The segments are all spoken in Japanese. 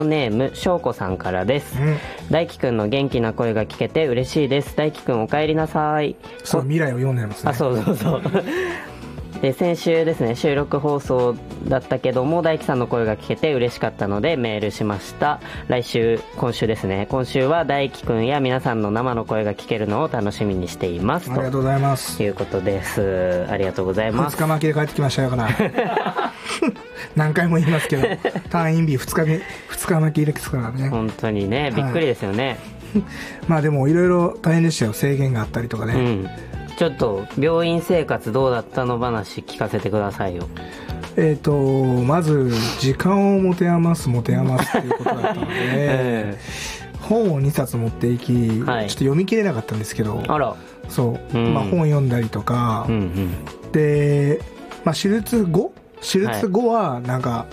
ネームしょうこさんからです、大輝くんの元気な声が聞けて嬉しいです。大輝くんお帰りなさい。 そう未来を読んでますね。 そうで先週ですね、収録放送だったけども大輝さんの声が聞けて嬉しかったのでメールしました。今週ですね、今週は大輝くんや皆さんの生の声が聞けるのを楽しみにしています。 ありがとうございます。 ということです。ありがとうございます。 2日巻きで帰ってきましたよから何回も言いますけど退院日2日巻きですからね。 本当にね、びっくりですよね、 まあでもいろいろ大変でしたよ。制限があったりとかね、 ちょっと病院生活どうだったの話聞かせてくださいよ。 まず時間を持て余すっていうことだったので、本を2冊持っていき、ちょっと読み切れなかったんですけど、 あら、 そう、まあ、本読んだりとか、で、まあ、手術後はなんか、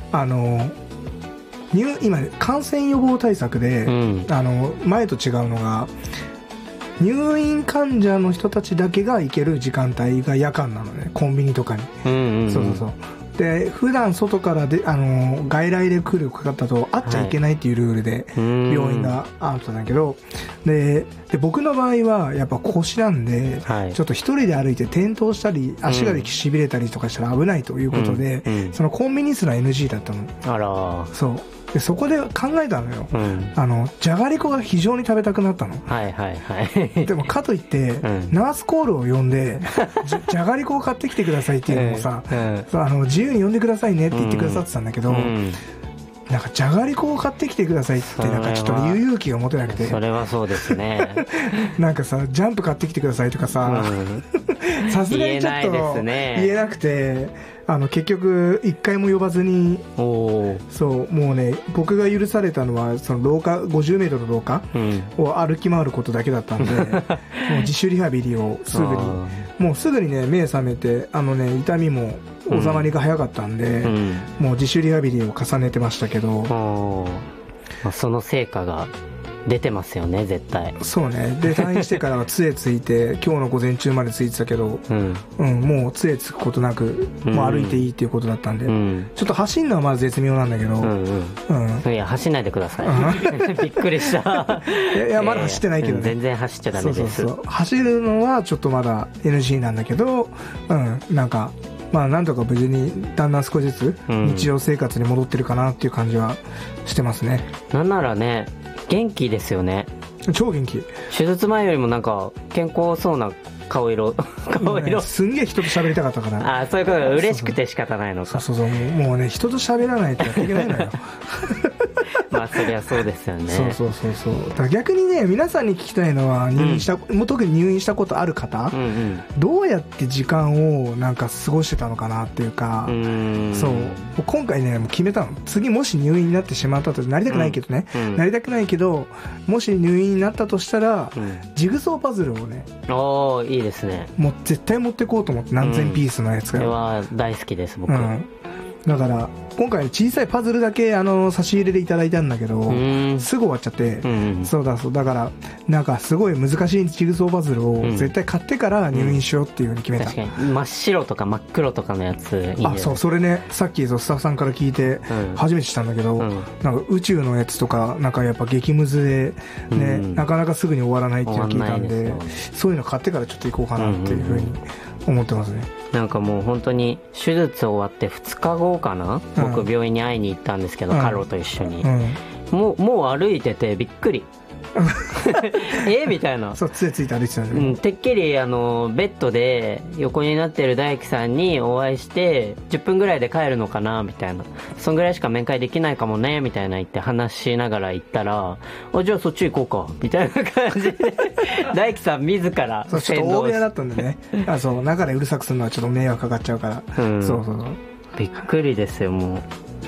今感染予防対策で、前と違うのが入院患者の人たちだけが行ける時間帯が夜間なのね、コンビニとかに。そうで普段外からで外来で来る方と会っちゃいけないっていうルールで病院があったんだけど、で僕の場合はやっぱ腰なんで、ちょっと一人で歩いて転倒したり足がしびれたりとかしたら危ないということで、そのコンビニすら NG だったの。 あら、 そうでそこで考えたのよ、じゃがりこが非常に食べたくなったの。でもかといって、ナースコールを呼んでじゃがりこを買ってきてくださいっていうのもさ、自由に呼んでくださいねって言ってくださってたんだけど、なんかじゃがりこを買ってきてくださいってなんかちょっと言う勇気が持てなくて。 それはそうですねなんかさ、ジャンプ買ってきてくださいとかさ、さすがにちょっと言えなくて、結局一回も呼ばずに、そうもうね、僕が許されたのはその廊下50メートルの廊下を歩き回ることだけだったんで、もう自主リハビリをすぐにね目覚めて、痛みも収まりが早かったんで、もう自主リハビリを重ねてましたけど、 その成果が出てますよね、絶対。 そうね。で退院してからは杖ついて今日の午前中までついてたけど、もう杖つくことなく、もう歩いていいっていうことだったんで、ちょっと走るのはまず絶妙なんだけど、 いや走んないでくださいびっくりしたいやまだ走ってないけどね、 全然走っちゃダメです。 そう走るのはちょっとまだ NG なんだけど、なんかまあなんとか無事にだんだん少しずつ日常生活に戻ってるかなっていう感じはしてますね。 なんならね、元気ですよね。 超元気。 手術前よりもなんか健康そうな顔色すんげえ人と喋りたかったから。 そういうことが嬉しくて仕方ないのか。 もうね、人と喋らないとやっていけないのよまあそりゃそうですよね。 そうだから逆にね、皆さんに聞きたいのはもう特に入院したことある方、どうやって時間をなんか過ごしてたのかなっていうか、そう今回ねもう決めたの。次もし入院になってしまったと、なりたくないけどね、なりたくないけどもし入院になったとしたら、ジグソーパズルをね、 いいですね。 もう絶対持ってこうと思って、何千ピースのやつが、 それは大好きです僕。 だから今回小さいパズルだけ差し入れでいただいたんだけど、すぐ終わっちゃって、そうだからなんかすごい難しいジグソーパズルを絶対買ってから入院しようっていうふうに決めた。 確かに真っ白とか真っ黒とかのやついいんじゃないですか。 それね、さっきスタッフさんから聞いて初めて知ったんだけど、なんか宇宙のやつとかなんかやっぱ激ムズでね、なかなかすぐに終わらないっていうのを聞いたんで、そういうの買ってからちょっと行こうかなっていうふうに思ってますね。 なんかもう本当に手術終わって2日後かな、僕病院に会いに行ったんですけど、カロと一緒に、もう歩いててびっくりみたいな。 そう、杖ついて歩いてたね。 てっきりベッドで横になってる大輝さんにお会いして10分ぐらいで帰るのかなみたいな、そんぐらいしか面会できないかもねみたいな言って話しながら行ったら、じゃあそっち行こうかみたいな感じで大輝さん自らちょっと大部屋だったんでね中でうるさくするのはちょっと迷惑かかっちゃうから、 びっくりですよ。もう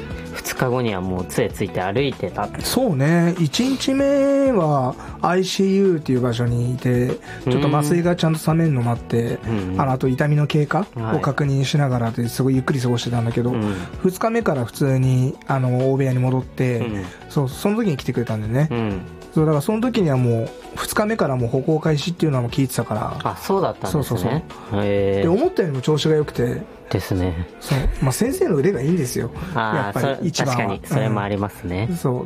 2日後にはもう杖ついて歩いてた。 そうね、1日目は ICU っていう場所にいて、ちょっと麻酔がちゃんと冷めるの待って、あと痛みの経過を確認しながらですごいゆっくり過ごしてたんだけど、2日目から普通に大部屋に戻って、その時に来てくれたんでね、そうだからその時にはもう 2日目からもう歩行開始っていうのも聞いてたから。 あ、そうだったんですね。 で思ったよりも調子が良くてですね。 そう、まあ、先生の腕がいいんですよ。やっぱり一番は。 確かにそれもありますね。 そう